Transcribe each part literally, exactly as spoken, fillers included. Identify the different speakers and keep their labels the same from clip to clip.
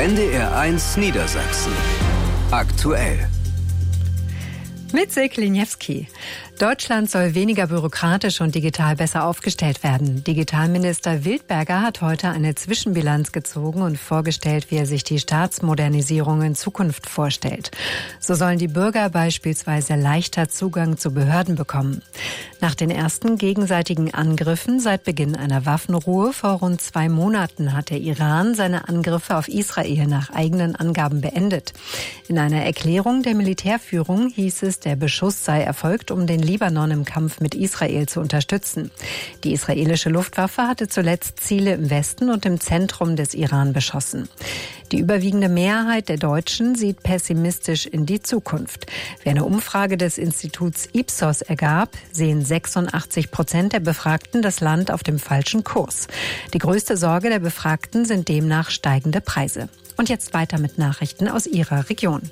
Speaker 1: N D R eins Niedersachsen. Aktuell.
Speaker 2: Mit Silke Liniewski. Deutschland soll weniger bürokratisch und digital besser aufgestellt werden. Digitalminister Wildberger hat heute eine Zwischenbilanz gezogen und vorgestellt, wie er sich die Staatsmodernisierung in Zukunft vorstellt. So sollen die Bürger beispielsweise leichter Zugang zu Behörden bekommen. Nach den ersten gegenseitigen Angriffen seit Beginn einer Waffenruhe vor rund zwei Monaten hat der Iran seine Angriffe auf Israel nach eigenen Angaben beendet. In einer Erklärung der Militärführung hieß es, der Beschuss sei erfolgt, um den Libanon im Kampf mit Israel zu unterstützen. Die israelische Luftwaffe hatte zuletzt Ziele im Westen und im Zentrum des Iran beschossen. Die überwiegende Mehrheit der Deutschen sieht pessimistisch in die Zukunft. Wie eine Umfrage des Instituts Ipsos ergab, sehen sechsundachtzig Prozent der Befragten das Land auf dem falschen Kurs. Die größte Sorge der Befragten sind demnach steigende Preise. Und jetzt weiter mit Nachrichten aus ihrer Region.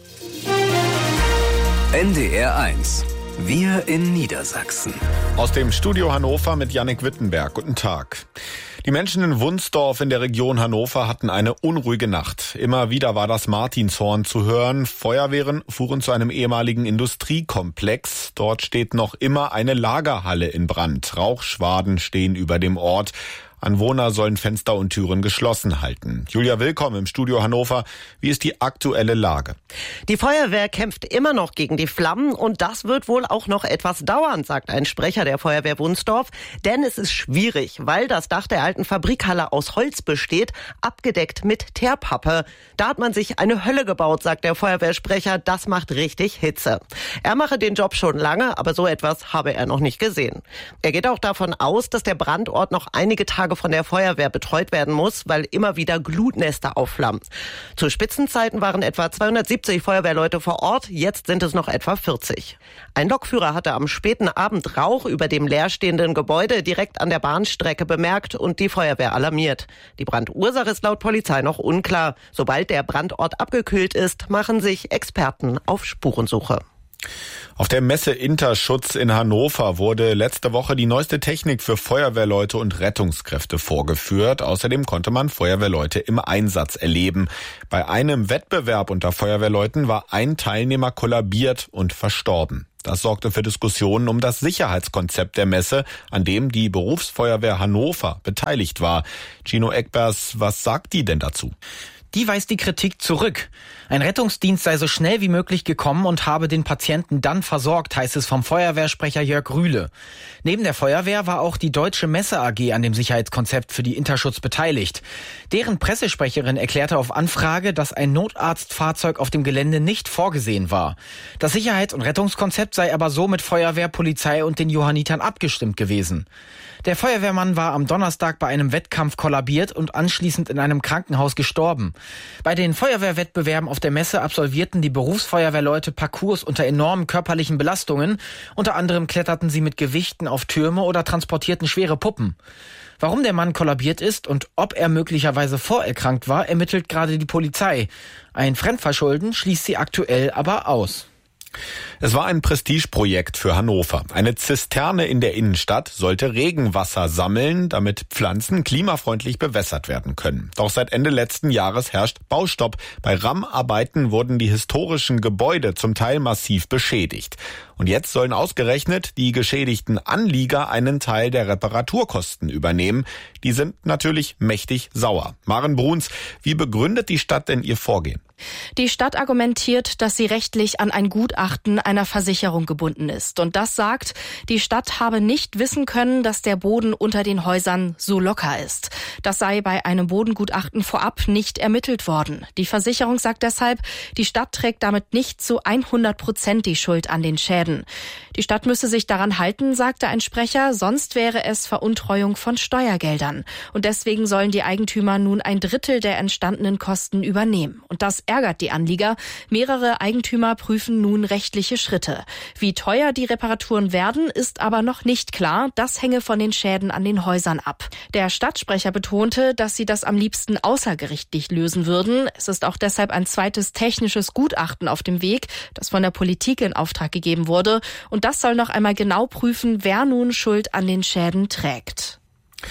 Speaker 1: N D R eins. Wir in Niedersachsen.
Speaker 3: Aus dem Studio Hannover mit Jannik Wittenberg. Guten Tag. Die Menschen in Wunsdorf in der Region Hannover hatten eine unruhige Nacht. Immer wieder war das Martinshorn zu hören. Feuerwehren fuhren zu einem ehemaligen Industriekomplex. Dort steht noch immer eine Lagerhalle in Brand. Rauchschwaden stehen über dem Ort. Anwohner sollen Fenster und Türen geschlossen halten. Julia Willkomm im Studio Hannover. Wie ist die aktuelle Lage?
Speaker 4: Die Feuerwehr kämpft immer noch gegen die Flammen und das wird wohl auch noch etwas dauern, sagt ein Sprecher der Feuerwehr Wunsdorf. Denn es ist schwierig, weil das Dach der alten Fabrikhalle aus Holz besteht, abgedeckt mit Teerpappe. Da hat man sich eine Hölle gebaut, sagt der Feuerwehrsprecher. Das macht richtig Hitze. Er mache den Job schon lange, aber so etwas habe er noch nicht gesehen. Er geht auch davon aus, dass der Brandort noch einige Tage von der Feuerwehr betreut werden muss, weil immer wieder Glutnester aufflammen. Zu Spitzenzeiten waren etwa zweihundertsiebzig Feuerwehrleute vor Ort, jetzt sind es noch etwa vierzig. Ein Lokführer hatte am späten Abend Rauch über dem leerstehenden Gebäude direkt an der Bahnstrecke bemerkt und die Feuerwehr alarmiert. Die Brandursache ist laut Polizei noch unklar. Sobald der Brandort abgekühlt ist, machen sich Experten auf Spurensuche.
Speaker 3: Auf der Messe Interschutz in Hannover wurde letzte Woche die neueste Technik für Feuerwehrleute und Rettungskräfte vorgeführt. Außerdem konnte man Feuerwehrleute im Einsatz erleben. Bei einem Wettbewerb unter Feuerwehrleuten war ein Teilnehmer kollabiert und verstorben. Das sorgte für Diskussionen um das Sicherheitskonzept der Messe, an dem die Berufsfeuerwehr Hannover beteiligt war. Gino Eckbers, was sagt die denn dazu?
Speaker 5: Die weist die Kritik zurück. Ein Rettungsdienst sei so schnell wie möglich gekommen und habe den Patienten dann versorgt, heißt es vom Feuerwehrsprecher Jörg Rühle. Neben der Feuerwehr war auch die Deutsche Messe A G an dem Sicherheitskonzept für die Interschutz beteiligt. Deren Pressesprecherin erklärte auf Anfrage, dass ein Notarztfahrzeug auf dem Gelände nicht vorgesehen war. Das Sicherheits- und Rettungskonzept sei aber so mit Feuerwehr, Polizei und den Johannitern abgestimmt gewesen. Der Feuerwehrmann war am Donnerstag bei einem Wettkampf kollabiert und anschließend in einem Krankenhaus gestorben. Bei den Feuerwehrwettbewerben auf der Messe absolvierten die Berufsfeuerwehrleute Parcours unter enormen körperlichen Belastungen. Unter anderem kletterten sie mit Gewichten auf Türme oder transportierten schwere Puppen. Warum der Mann kollabiert ist und ob er möglicherweise vorerkrankt war, ermittelt gerade die Polizei. Ein Fremdverschulden schließt sie aktuell aber aus.
Speaker 3: Es war ein Prestigeprojekt für Hannover. Eine Zisterne in der Innenstadt sollte Regenwasser sammeln, damit Pflanzen klimafreundlich bewässert werden können. Doch seit Ende letzten Jahres herrscht Baustopp. Bei Rammarbeiten wurden die historischen Gebäude zum Teil massiv beschädigt. Und jetzt sollen ausgerechnet die geschädigten Anlieger einen Teil der Reparaturkosten übernehmen. Die sind natürlich mächtig sauer. Maren Bruns, wie begründet die Stadt denn ihr Vorgehen?
Speaker 6: Die Stadt argumentiert, dass sie rechtlich an ein Gutachten einer Versicherung gebunden ist. Und das sagt, die Stadt habe nicht wissen können, dass der Boden unter den Häusern so locker ist. Das sei bei einem Bodengutachten vorab nicht ermittelt worden. Die Versicherung sagt deshalb, die Stadt trägt damit nicht zu hundert Prozent die Schuld an den Schäden. Die Stadt müsse sich daran halten, sagte ein Sprecher, sonst wäre es Veruntreuung von Steuergeldern. Und deswegen sollen die Eigentümer nun ein Drittel der entstandenen Kosten übernehmen. Und das ärgert die Anlieger. Mehrere Eigentümer prüfen nun rechtliche Schritte. Wie teuer die Reparaturen werden, ist aber noch nicht klar. Das hänge von den Schäden an den Häusern ab. Der Stadtsprecher betonte, dass sie das am liebsten außergerichtlich lösen würden. Es ist auch deshalb ein zweites technisches Gutachten auf dem Weg, das von der Politik in Auftrag gegeben wurde. Und das soll noch einmal genau prüfen, wer nun Schuld an den Schäden trägt.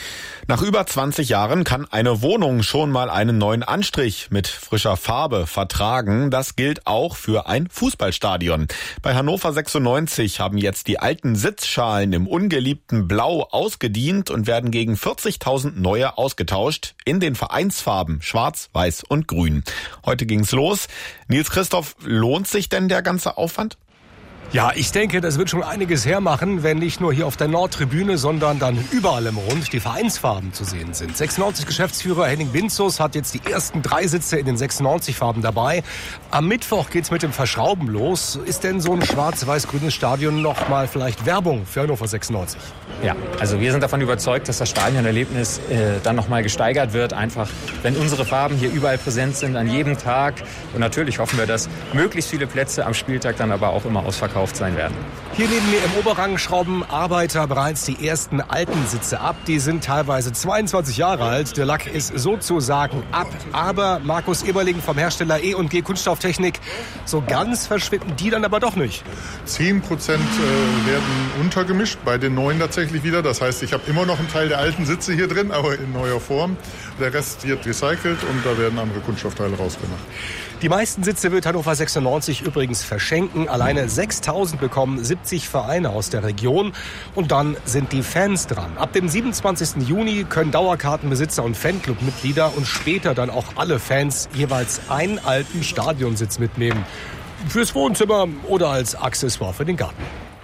Speaker 3: Nach über zwanzig Jahren kann eine Wohnung schon mal einen neuen Anstrich mit frischer Farbe vertragen. Das gilt auch für ein Fußballstadion. Bei Hannover sechsundneunzig haben jetzt die alten Sitzschalen im ungeliebten Blau ausgedient und werden gegen vierzigtausend neue ausgetauscht in den Vereinsfarben Schwarz, Weiß und Grün. Heute ging's los. Nils Christoph, lohnt sich denn der ganze Aufwand?
Speaker 7: Ja, ich denke, das wird schon einiges hermachen, wenn nicht nur hier auf der Nordtribüne, sondern dann überall im Rund die Vereinsfarben zu sehen sind. sechsundneunzig-Geschäftsführer Henning Binzus hat jetzt die ersten drei Sitze in den sechsundneunzig-Farben dabei. Am Mittwoch geht's mit dem Verschrauben los. Ist denn so ein schwarz-weiß-grünes Stadion noch mal vielleicht Werbung für Hannover sechsundneunzig?
Speaker 8: Ja, also wir sind davon überzeugt, dass das Stadionerlebnis äh, dann noch mal gesteigert wird. Einfach, wenn unsere Farben hier überall präsent sind, an jedem Tag. Und natürlich hoffen wir, dass möglichst viele Plätze am Spieltag dann aber auch immer ausverkauft sein werden.
Speaker 7: Hier neben mir im Oberrang schrauben Arbeiter bereits die ersten alten Sitze ab. Die sind teilweise zweiundzwanzig Jahre alt. Der Lack ist sozusagen ab. Aber Markus Eberling vom Hersteller E und G Kunststofftechnik, so ganz verschwinden die dann aber doch nicht.
Speaker 9: Zehn Prozent äh, werden untergemischt, bei den neuen tatsächlich wieder. Das heißt, ich habe immer noch einen Teil der alten Sitze hier drin, aber in neuer Form. Der Rest wird recycelt und da werden andere Kunststoffteile rausgemacht.
Speaker 7: Die meisten Sitze wird Hannover sechsundneunzig übrigens verschenken. Alleine sechstausend bekommen siebzig Vereine aus der Region. Und dann sind die Fans dran. Ab dem siebenundzwanzigsten Juni können Dauerkartenbesitzer und Fanclubmitglieder und später dann auch alle Fans jeweils einen alten Stadionsitz mitnehmen. Fürs Wohnzimmer oder als Accessoire für den Garten.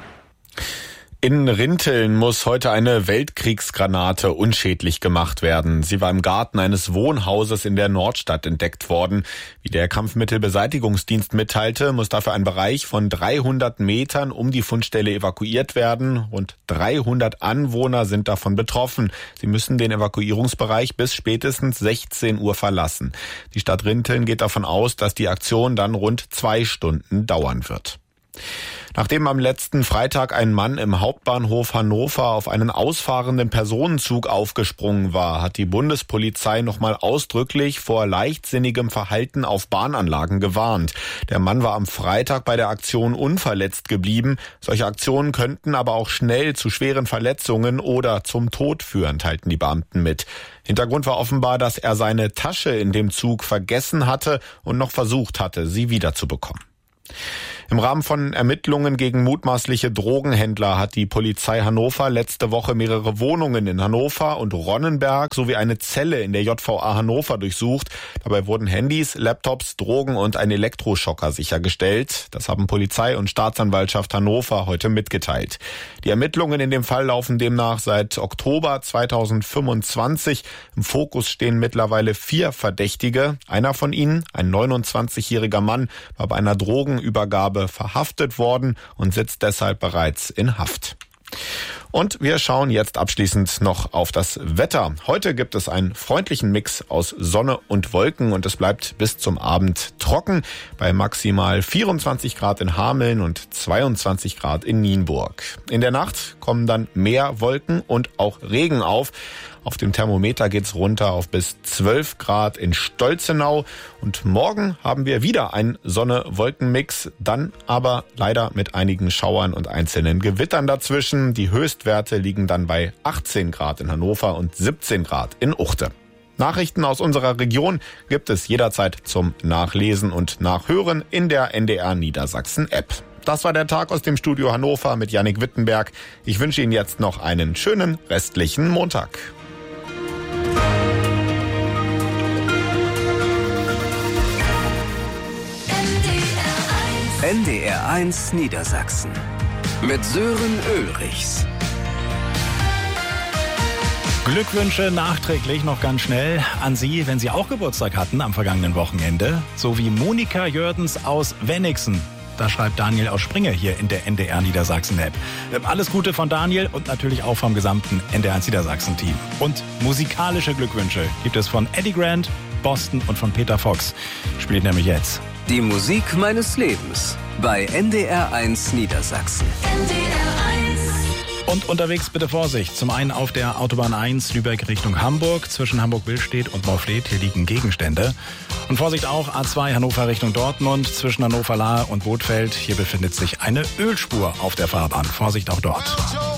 Speaker 3: In Rinteln muss heute eine Weltkriegsgranate unschädlich gemacht werden. Sie war im Garten eines Wohnhauses in der Nordstadt entdeckt worden. Wie der Kampfmittelbeseitigungsdienst mitteilte, muss dafür ein Bereich von dreihundert Metern um die Fundstelle evakuiert werden. Rund dreihundert Anwohner sind davon betroffen. Sie müssen den Evakuierungsbereich bis spätestens sechzehn Uhr verlassen. Die Stadt Rinteln geht davon aus, dass die Aktion dann rund zwei Stunden dauern wird. Nachdem am letzten Freitag ein Mann im Hauptbahnhof Hannover auf einen ausfahrenden Personenzug aufgesprungen war, hat die Bundespolizei nochmal ausdrücklich vor leichtsinnigem Verhalten auf Bahnanlagen gewarnt. Der Mann war am Freitag bei der Aktion unverletzt geblieben. Solche Aktionen könnten aber auch schnell zu schweren Verletzungen oder zum Tod führen, teilten die Beamten mit. Hintergrund war offenbar, dass er seine Tasche in dem Zug vergessen hatte und noch versucht hatte, sie wiederzubekommen. Im Rahmen von Ermittlungen gegen mutmaßliche Drogenhändler hat die Polizei Hannover letzte Woche mehrere Wohnungen in Hannover und Ronnenberg sowie eine Zelle in der J V A Hannover durchsucht. Dabei wurden Handys, Laptops, Drogen und ein Elektroschocker sichergestellt. Das haben Polizei und Staatsanwaltschaft Hannover heute mitgeteilt. Die Ermittlungen in dem Fall laufen demnach seit Oktober zweitausendfünfundzwanzig. Im Fokus stehen mittlerweile vier Verdächtige. Einer von ihnen, ein neunundzwanzigjähriger Mann, war bei einer Drogenübergabe verhaftet worden und sitzt deshalb bereits in Haft. Und wir schauen jetzt abschließend noch auf das Wetter. Heute gibt es einen freundlichen Mix aus Sonne und Wolken und es bleibt bis zum Abend trocken bei maximal vierundzwanzig Grad in Hameln und zweiundzwanzig Grad in Nienburg. In der Nacht kommen dann mehr Wolken und auch Regen auf. Auf dem Thermometer geht's runter auf bis zwölf Grad in Stolzenau. Und morgen haben wir wieder einen Sonne-Wolken-Mix, dann aber leider mit einigen Schauern und einzelnen Gewittern dazwischen. Die Höchstwerte liegen dann bei achtzehn Grad in Hannover und siebzehn Grad in Uchte. Nachrichten aus unserer Region gibt es jederzeit zum Nachlesen und Nachhören in der N D R Niedersachsen-App. Das war der Tag aus dem Studio Hannover mit Jannik Wittenberg. Ich wünsche Ihnen jetzt noch einen schönen restlichen Montag.
Speaker 1: N D R eins Niedersachsen mit Sören Ulrichs.
Speaker 10: Glückwünsche nachträglich noch ganz schnell an Sie, wenn Sie auch Geburtstag hatten am vergangenen Wochenende, so wie Monika Jördens aus Wennigsen. Da schreibt Daniel aus Springe hier in der N D R Niedersachsen-App. Alles Gute von Daniel und natürlich auch vom gesamten N D R eins Niedersachsen-Team. Und musikalische Glückwünsche gibt es von Eddie Grant, Boston und von Peter Fox. Spielt nämlich jetzt.
Speaker 1: Die Musik meines Lebens bei N D R eins Niedersachsen.
Speaker 10: N D R eins. Und unterwegs bitte Vorsicht. Zum einen auf der Autobahn eins Lübeck Richtung Hamburg. Zwischen Hamburg-Billstedt und Morfleet. Hier liegen Gegenstände. Und Vorsicht auch A zwei Hannover Richtung Dortmund. Zwischen Hannover-Lahe und Bothfeld. Hier befindet sich eine Ölspur auf der Fahrbahn. Vorsicht auch dort.